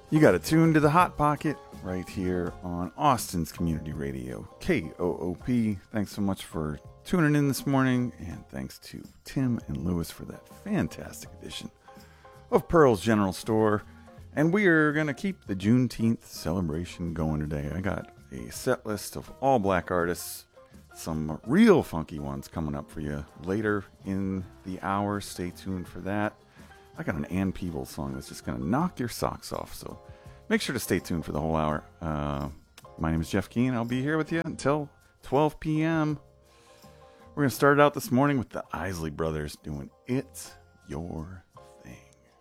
You got it tuned to the Hot Pocket right here on Austin's Community Radio, KOOP. Thanks so much for tuning in this morning, and thanks to Tim and Lewis for that fantastic edition of Pearl's General Store. And we are going to keep the Juneteenth celebration going today. I got a set list of all black artists, some real funky ones coming up for you later in the hour. Stay tuned for that. I got an Ann Peebles song that's just going to knock your socks off, so make sure to stay tuned for the whole hour. My name is Jeff Keane. I'll be here with you until 12 p.m. We're going to start out this morning with the Isley Brothers doing It's Your